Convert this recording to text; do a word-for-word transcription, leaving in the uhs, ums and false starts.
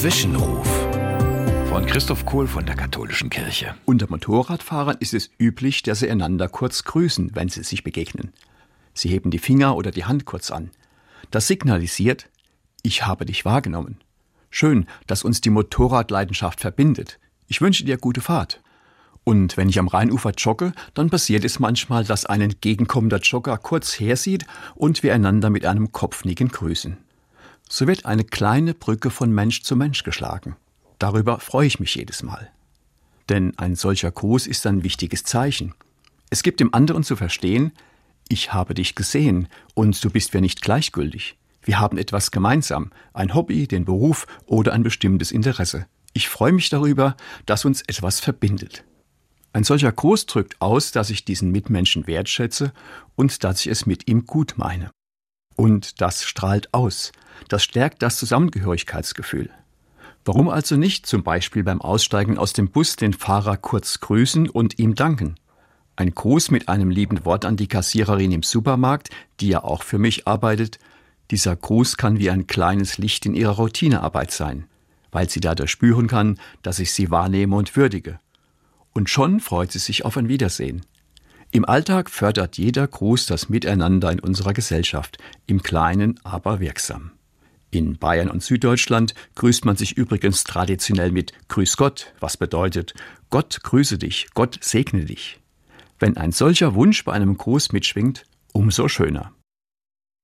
Zwischenruf von Christoph Kohl von der Katholischen Kirche. Unter Motorradfahrern ist es üblich, dass sie einander kurz grüßen, wenn sie sich begegnen. Sie heben die Finger oder die Hand kurz an. Das signalisiert: Ich habe dich wahrgenommen. Schön, dass uns die Motorradleidenschaft verbindet. Ich wünsche dir gute Fahrt. Und wenn ich am Rheinufer jogge, dann passiert es manchmal, dass ein entgegenkommender Jogger kurz hersieht und wir einander mit einem Kopfnicken grüßen. So wird eine kleine Brücke von Mensch zu Mensch geschlagen. Darüber freue ich mich jedes Mal. Denn ein solcher Gruß ist ein wichtiges Zeichen. Es gibt dem anderen zu verstehen: Ich habe dich gesehen und du bist mir nicht gleichgültig. Wir haben etwas gemeinsam, ein Hobby, den Beruf oder ein bestimmtes Interesse. Ich freue mich darüber, dass uns etwas verbindet. Ein solcher Gruß drückt aus, dass ich diesen Mitmenschen wertschätze und dass ich es mit ihm gut meine. Und das strahlt aus. Das stärkt das Zusammengehörigkeitsgefühl. Warum also nicht zum Beispiel beim Aussteigen aus dem Bus den Fahrer kurz grüßen und ihm danken? Ein Gruß mit einem lieben Wort an die Kassiererin im Supermarkt, die ja auch für mich arbeitet. Dieser Gruß kann wie ein kleines Licht in ihrer Routinearbeit sein, weil sie dadurch spüren kann, dass ich sie wahrnehme und würdige. Und schon freut sie sich auf ein Wiedersehen. Im Alltag fördert jeder Gruß das Miteinander in unserer Gesellschaft, im Kleinen aber wirksam. In Bayern und Süddeutschland grüßt man sich übrigens traditionell mit Grüß Gott, was bedeutet: Gott grüße dich, Gott segne dich. Wenn ein solcher Wunsch bei einem Gruß mitschwingt, umso schöner.